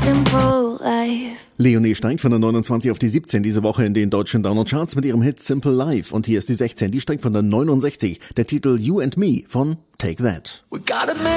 simple life. Leonie steigt von der 29 auf die 17 diese Woche in den deutschen Download-Charts mit ihrem Hit Simple Life. Und hier ist die 16, die steigt von der 69, der Titel You and Me von Take That. We gotta make